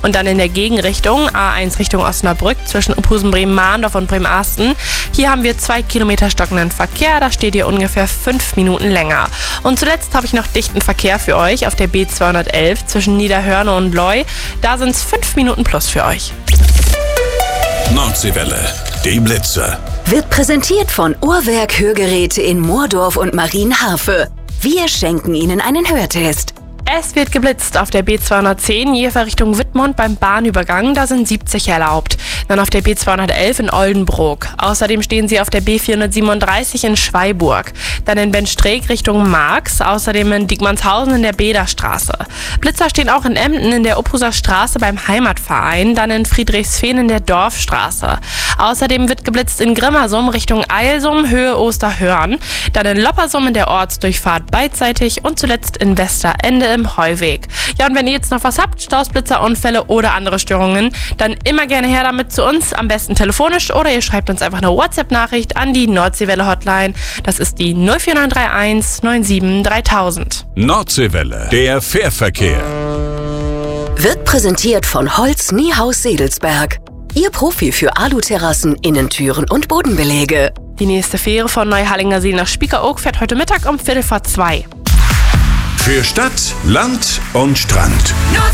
Und dann in der Gegenrichtung, A1 Richtung Osnabrück, zwischen Uphusen-Bremen-Mahndorf und Bremen-Arsten. Hier haben wir 2 Kilometer stockenden Verkehr, da steht ihr ungefähr 5 Minuten länger. Und zuletzt habe ich noch dichten Verkehr für euch auf der B211 zwischen Niederhörne und Leu. Da sind es 5 Minuten plus für euch. Nordseewelle, die Blitzer. Wird präsentiert von Uhrwerk Hörgeräte in Moordorf und Marienharfe. Wir schenken Ihnen einen Hörtest. Es wird geblitzt auf der B210 Jever Richtung Wittmund beim Bahnübergang, da sind 70 erlaubt. Dann auf der B211 in Oldenburg. Außerdem stehen sie auf der B437 in Schweiburg. Dann in Benstreek Richtung Marx, außerdem in Diekmannshausen in der Bederstraße. Blitzer stehen auch in Emden in der Uphuser Straße beim Heimatverein, dann in Friedrichsfehn in der Dorfstraße. Außerdem wird geblitzt in Grimmersum Richtung Eilsum, Höhe Osterhörn. Dann in Loppersum in der Ortsdurchfahrt beidseitig und zuletzt in Westerende im Heuweg. Ja, und wenn ihr jetzt noch was habt, Staus, Blitzer, Unfälle oder andere Störungen, dann immer gerne her damit zu uns, am besten telefonisch oder ihr schreibt uns einfach eine WhatsApp-Nachricht an die Nordseewelle-Hotline. Das ist die 04931 97 3000. Nordseewelle, der Fährverkehr. Wird präsentiert von Holz Niehaus Sedelsberg. Ihr Profi für Aluterrassen, Innentüren und Bodenbelege. Die nächste Fähre von Neuhallingersee nach Spiekeroog fährt heute Mittag um 1:15. Für Stadt, Land und Strand.